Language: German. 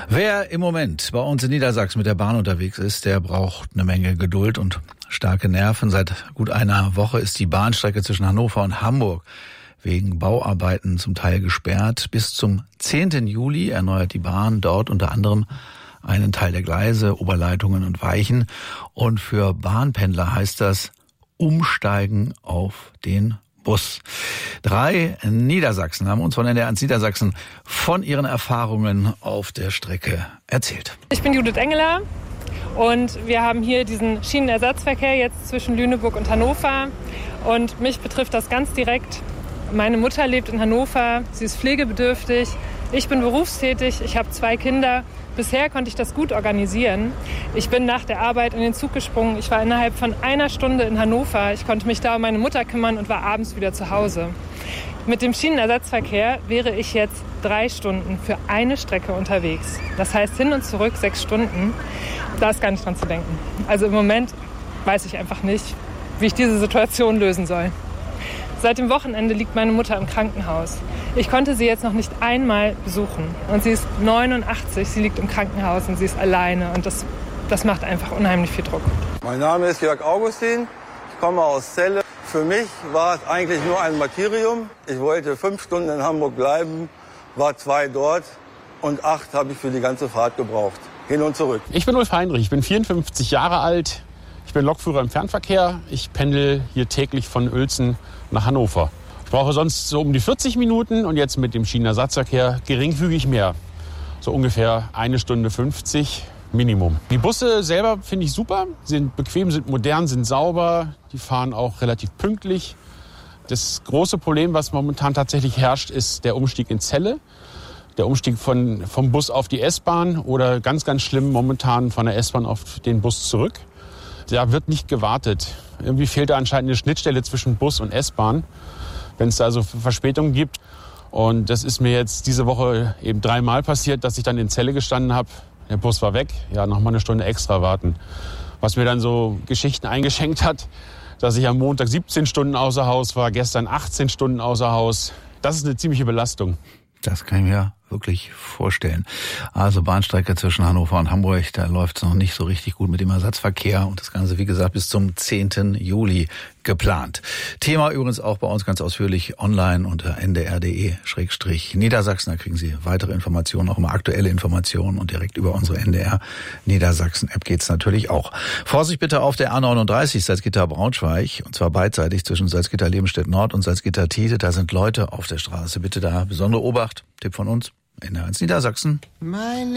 Wer im Moment bei uns in Niedersachsen mit der Bahn unterwegs ist, der braucht eine Menge Geduld und starke Nerven. Seit gut einer Woche ist die Bahnstrecke zwischen Hannover und Hamburg wegen Bauarbeiten zum Teil gesperrt. Bis zum 10. Juli erneuert die Bahn dort unter anderem einen Teil der Gleise, Oberleitungen und Weichen. Und für Bahnpendler heißt das Umsteigen auf den Bus. 3 Niedersachsen haben uns von NDR 1 Niedersachsen von ihren Erfahrungen auf der Strecke erzählt. Ich bin Judith Engeler und wir haben hier diesen Schienenersatzverkehr jetzt zwischen Lüneburg und Hannover. Und mich betrifft das ganz direkt. Meine Mutter lebt in Hannover, sie ist pflegebedürftig. Ich bin berufstätig, ich habe 2 Kinder. Bisher konnte ich das gut organisieren. Ich bin nach der Arbeit in den Zug gesprungen. Ich war innerhalb von einer Stunde in Hannover. Ich konnte mich da um meine Mutter kümmern und war abends wieder zu Hause. Mit dem Schienenersatzverkehr wäre ich jetzt 3 Stunden für eine Strecke unterwegs. Das heißt hin und zurück 6 Stunden. Da ist gar nicht dran zu denken. Also im Moment weiß ich einfach nicht, wie ich diese Situation lösen soll. Seit dem Wochenende liegt meine Mutter im Krankenhaus. Ich konnte sie jetzt noch nicht einmal besuchen. Und sie ist 89, sie liegt im Krankenhaus und sie ist alleine. Und das macht einfach unheimlich viel Druck. Mein Name ist Jörg Augustin, ich komme aus Celle. Für mich war es eigentlich nur ein Martyrium. Ich wollte 5 Stunden in Hamburg bleiben, war 2 dort und 8 habe ich für die ganze Fahrt gebraucht. Hin und zurück. Ich bin Ulf Heinrich, ich bin 54 Jahre alt. Ich bin Lokführer im Fernverkehr. Ich pendel hier täglich von Uelzen nach Hannover. Ich brauche sonst so um die 40 Minuten und jetzt mit dem Schienenersatzverkehr geringfügig mehr. So ungefähr 1 Stunde 50 Minimum. Die Busse selber finde ich super, sind bequem, sind modern, sind sauber. Die fahren auch relativ pünktlich. Das große Problem, was momentan tatsächlich herrscht, ist der Umstieg in Celle. Der Umstieg vom Bus auf die S-Bahn oder ganz, ganz schlimm momentan von der S-Bahn auf den Bus zurück. Da wird nicht gewartet. Irgendwie fehlt da anscheinend eine Schnittstelle zwischen Bus und S-Bahn, wenn es da also Verspätungen gibt. Und das ist mir jetzt diese Woche eben 3-mal passiert, dass ich dann in Celle gestanden habe. Der Bus war weg, ja, noch mal eine Stunde extra warten. Was mir dann so Geschichten eingeschenkt hat, dass ich am Montag 17 Stunden außer Haus war, gestern 18 Stunden außer Haus. Das ist eine ziemliche Belastung. Das kann ich mir wirklich vorstellen. Also Bahnstrecke zwischen Hannover und Hamburg, da läuft es noch nicht so richtig gut mit dem Ersatzverkehr und das Ganze, wie gesagt, bis zum 10. Juli geplant. Thema übrigens auch bei uns ganz ausführlich online unter ndr.de/Niedersachsen. Da kriegen Sie weitere Informationen, auch immer aktuelle Informationen und direkt über unsere NDR Niedersachsen App geht's natürlich auch. Vorsicht bitte auf der A39 Salzgitter-Braunschweig und zwar beidseitig zwischen Salzgitter-Lebenstedt Nord und Salzgitter-Tide. Da sind Leute auf der Straße. Bitte da besondere Obacht. Tipp von uns. NDR 1 Niedersachsen.